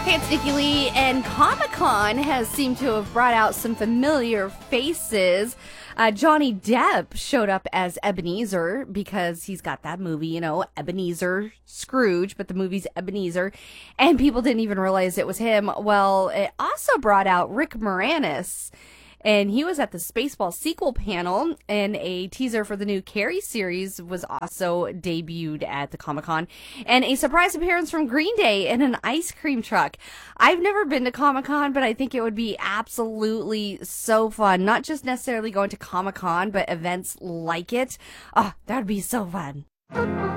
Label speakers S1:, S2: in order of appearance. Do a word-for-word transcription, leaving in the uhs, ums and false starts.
S1: Hey, it's Nikki Lee, and Comic-Con has seemed to have brought out some familiar faces. Uh, Johnny Depp showed up as Ebenezer because he's got that movie, you know, Ebenezer Scrooge, but the movie's Ebenezer, and people didn't even realize it was him. Well, it also brought out Rick Moranis, and he was at the Spaceball sequel panel, and a teaser for the new Carrie series was also debuted at the Comic-Con, and a surprise appearance from Green Day in an ice cream truck. I've never been to Comic-Con, but I think it would be absolutely so fun. Not just necessarily going to Comic-Con, but events like it. Oh, that would be so fun.